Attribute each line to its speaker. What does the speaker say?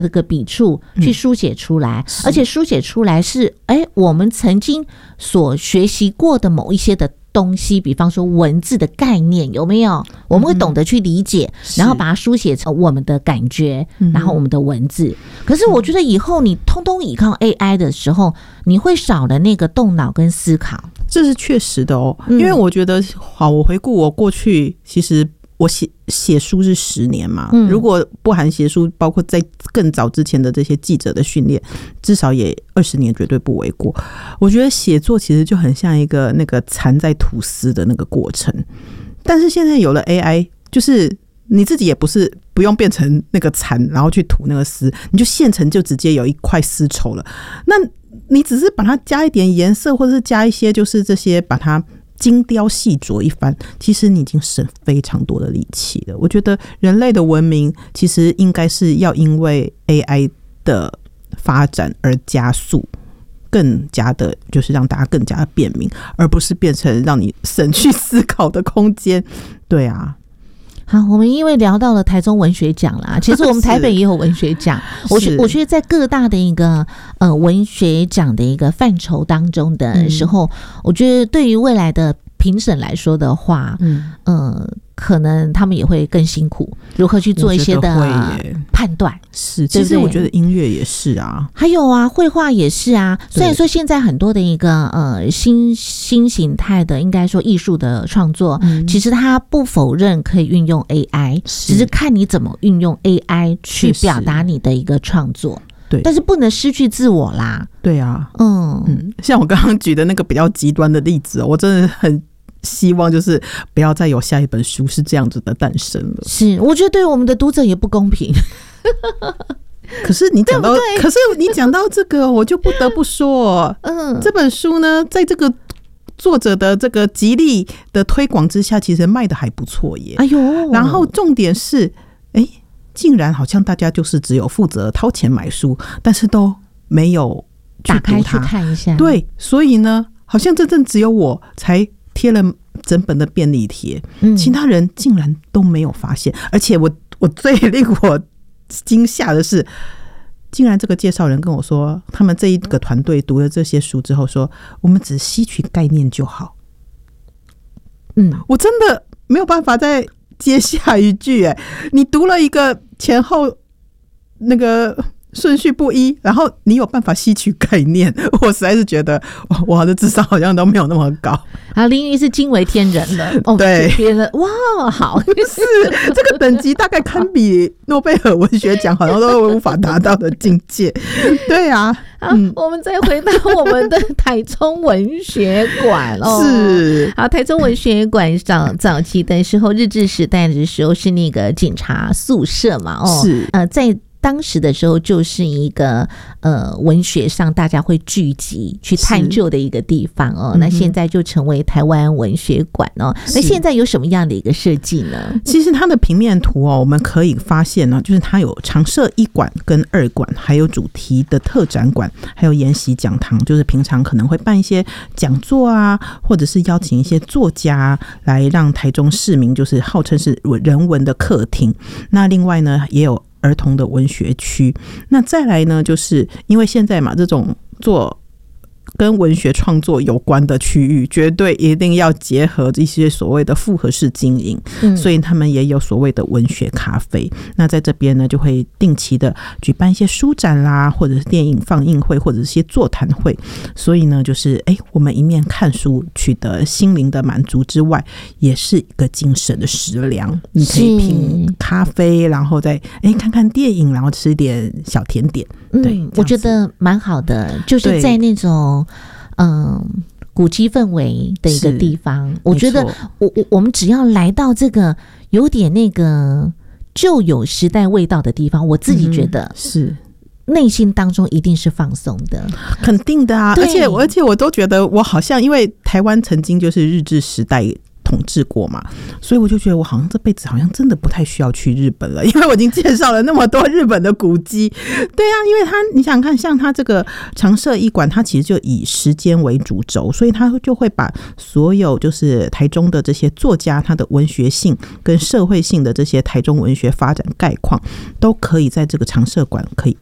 Speaker 1: 这个笔触去书写出来，而且书写出来是我们曾经所学习过的某一些的东西，比方说文字的概念有没有，我们会懂得去理解，然后把它书写成我们的感觉，然后我们的文字。可是我觉得以后你通通依靠 AI 的时候，你会少了那个动脑跟思考，
Speaker 2: 这是确实的哦。因为我觉得好，我回顾我过去，其实我写书是10年嘛，如果不含写书，包括在更早之前的这些记者的训练，至少也20年绝对不为过。我觉得写作其实就很像一个那个蚕在吐丝的那个过程，但是现在有了 AI， 就是你自己也不用变成那个蚕，然后去吐那个丝，你就现成就直接有一块丝绸了。那你只是把它加一点颜色，或者是加一些就是这些把它精雕细琢一番，其实你已经省非常多的力气了。我觉得人类的文明其实应该是要因为 AI 的发展而加速，更加的就是让大家更加的便民，而不是变成让你省去思考的空间。对啊。
Speaker 1: 好，我们因为聊到了台中文学奖啦，其实我们台北也有文学奖。我觉得在各大的一个文学奖的一个范畴当中的时候，我觉得对于未来的评审来说的话，可能他们也会更辛苦，如何去做一些的判断。
Speaker 2: 是，其实我觉得音乐也是啊，
Speaker 1: 还有啊，绘画也是啊。虽然说现在很多的一个新形态的，应该说艺术的创作，其实它不否认可以运用 AI， 只是看你怎么运用 AI 去表达你的一个创作。对，但是不能失去自我啦。
Speaker 2: 对啊，像我刚刚举的那个比较极端的例子，我真的很希望就是不要再有下一本书是这样子的诞生了。是，
Speaker 1: 我觉得对我们的读者也不公平。
Speaker 2: 可是你讲到这个，我就不得不说，这本书呢，在这个作者的这个极力的推广之下，其实卖的还不错耶。哎呦，然后重点是，竟然好像大家就是只有负责掏钱买书，但是都没有去读它，
Speaker 1: 打开去看一下。
Speaker 2: 对，所以呢，好像真正只有我才贴了整本的便利贴，其他人竟然都没有发现。而且我最令我惊吓的是，竟然这个介绍人跟我说，他们这一个团队读了这些书之后说，我们只吸取概念就好。我真的没有办法再接下一句，你读了一个前后那个顺序不一，然后你有办法吸取概念，我实在是觉得我的智商好像都没有那么高。
Speaker 1: 林瑜是惊为天人了。对，别人哇，好
Speaker 2: 是这个等级大概堪比诺贝尔文学奖，好像都无法达到的境界。对啊。
Speaker 1: 我们再回到我们的台中文学馆
Speaker 2: 是，
Speaker 1: 好，台中文学馆早期的时候，日治时代的时候是那个警察宿舍嘛，是，在当时的时候就是一个文学上大家会聚集去探究的一个地方那现在就成为台湾文学馆那现在有什么样的一个设计呢？
Speaker 2: 其实它的平面图我们可以发现就是它有常设1馆跟2馆，还有主题的特展馆，还有研习讲堂，就是平常可能会办一些讲座啊，或者是邀请一些作家来让台中市民就是号称是人文的客厅。那另外呢也有儿童的文学区。那再来呢，就是因为现在嘛，这种做跟文学创作有关的区域绝对一定要结合一些所谓的复合式经营，所以他们也有所谓的文学咖啡。那在这边呢就会定期的举办一些书展啦，或者是电影放映会，或者是一些座谈会。所以呢就是我们一面看书取得心灵的满足之外，也是一个精神的食粮。你可以品咖啡，然后再看看电影，然后吃一点小甜点。对，
Speaker 1: 我觉得蛮好的，就是在那种古迹氛围的一个地方，我觉得我们只要来到这个有点那个旧有时代味道的地方，我自己觉得
Speaker 2: 是
Speaker 1: 内心当中一定是放松的，
Speaker 2: 肯定的啊。而且我都觉得我好像因为台湾曾经就是日治时代统治过嘛，所以我就觉得我好像这辈子好像真的不太需要去日本了，因为我已经介绍了那么多日本的古迹。对啊，因为你想看像它这个常设一馆，它其实就以时间为主轴，所以它就会把所有就是台中的这些作家他的文学性跟社会性的这些台中文学发展概况都可以在这个常设馆可以